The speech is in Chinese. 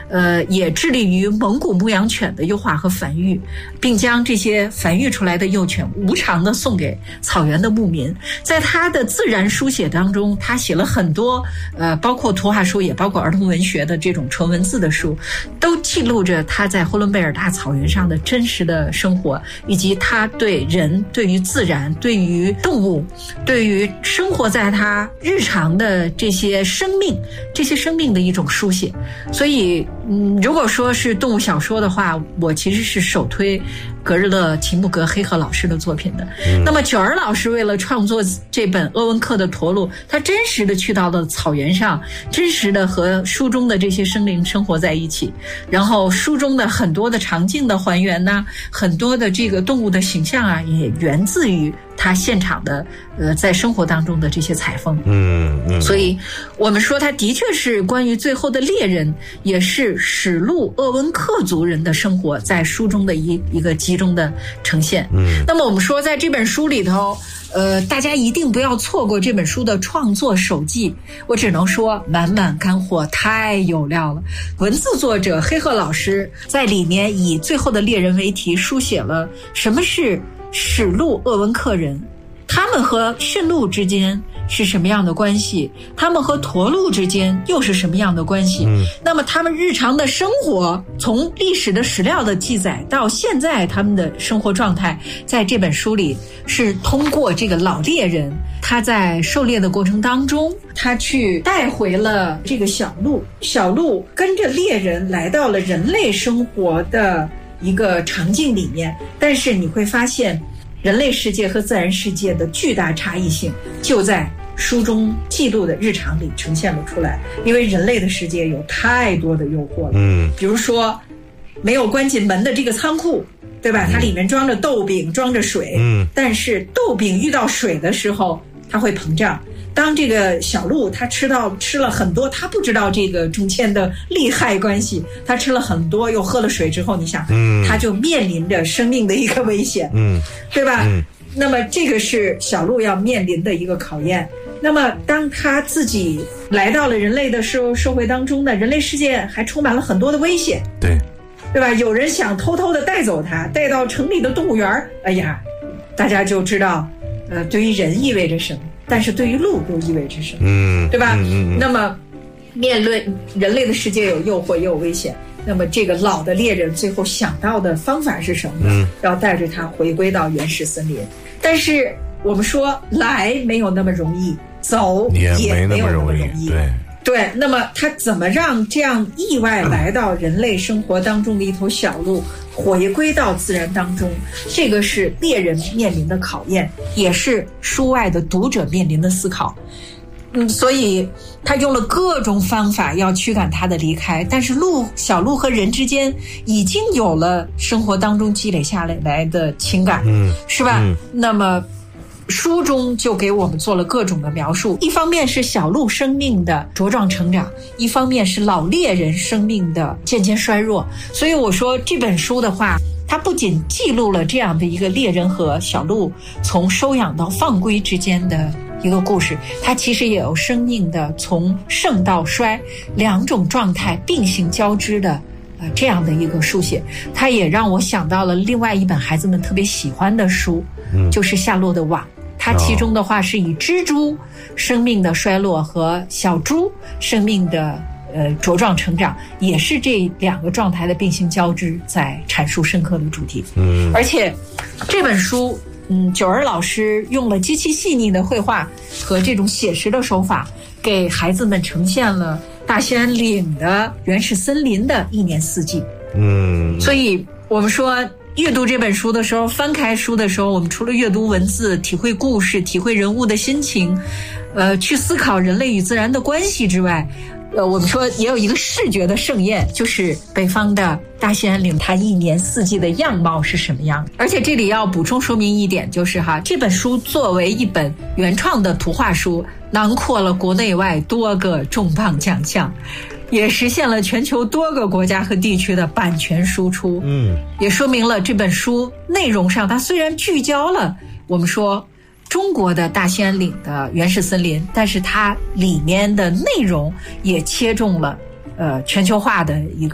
也致力于蒙古牧羊犬的优化和繁育，并将这些繁育出来的幼犬无偿的送给草原的牧民。在他的自然书写当中，他写了很多包括图画书也包括儿童文学的这种纯文字的书，都记录着他在呼伦贝尔大草原上的真实的生活，以及他对人、对于自然、对于动物、对于生活在他日常的这些生命的一种书写。所以如果说是动物小说的话，我其实是首推格日勒·齐木格黑河老师的作品的。那么九儿老师为了创作这本鄂温克的驼鹿，他真实的去到了草原上，真实的和书中的这些生灵生活在一起，然后书中的很多的场景的还原呢，很多的这个动物的形象啊，也源自于他现场的在生活当中的这些采风。所以我们说他的确是关于最后的猎人，也是史录鄂温克族人的生活在书中的一个集中的呈现。那么我们说在这本书里头大家一定不要错过这本书的创作手记，我只能说满满干货，太有料了。文字作者黑鹤老师在里面以最后的猎人为题，书写了什么是史录鄂温克人，他们和驯鹿之间是什么样的关系，他们和驼鹿之间又是什么样的关系。那么他们日常的生活，从历史的史料的记载到现在他们的生活状态，在这本书里是通过这个老猎人，他在狩猎的过程当中，他去带回了这个小鹿，小鹿跟着猎人来到了人类生活的一个场景里面，但是你会发现人类世界和自然世界的巨大差异性就在书中记录的日常里呈现了出来。因为人类的世界有太多的诱惑了，比如说没有关紧门的这个仓库，对吧？它里面装着豆饼，装着水，但是豆饼遇到水的时候它会膨胀。当这个小鹿它吃了很多，它不知道这个中间的利害关系，它吃了很多又喝了水之后，你想它就面临着生命的一个危险，对吧？那么这个是小鹿要面临的一个考验。那么当他自己来到了人类的社会当中呢，人类世界还充满了很多的危险，对吧？有人想偷偷的带走它，带到城里的动物园，哎呀，大家就知道对于人意味着什么，但是对于鹿又意味着什么，对吧？那么面对人类的世界有诱惑也有危险，那么这个老的猎人最后想到的方法是什么呢？要带着他回归到原始森林。但是我们说来没有那么容易，走也没有那么容易，对，那么他怎么让这样意外来到人类生活当中的一头小鹿回归到自然当中，这个是猎人面临的考验，也是书外的读者面临的思考。所以他用了各种方法要驱赶他的离开，但是小鹿和人之间已经有了生活当中积累下来的情感，是吧？那么书中就给我们做了各种的描述，一方面是小鹿生命的茁壮成长，一方面是老猎人生命的渐渐衰弱。所以我说这本书的话，它不仅记录了这样的一个猎人和小鹿从收养到放归之间的一个故事，它其实也有生命的从盛到衰两种状态并行交织的这样的一个书写。它也让我想到了另外一本孩子们特别喜欢的书，就是夏洛的网。它其中的话是以蜘蛛生命的衰落和小猪生命的茁壮成长，也是这两个状态的并行交织，在阐述深刻的主题。而且这本书九儿老师用了极其细腻的绘画和这种写实的手法，给孩子们呈现了大兴安岭的原始森林的一年四季。所以我们说阅读这本书的时候，翻开书的时候，我们除了阅读文字，体会故事，体会人物的心情，去思考人类与自然的关系之外，我们说也有一个视觉的盛宴，就是北方的大兴安岭它一年四季的样貌是什么样。而且这里要补充说明一点，就是这本书作为一本原创的图画书，囊括了国内外多个重磅奖项，也实现了全球多个国家和地区的版权输出。也说明了这本书内容上它虽然聚焦了我们说中国的大兴安岭的原始森林，但是它里面的内容也切中了全球化的一个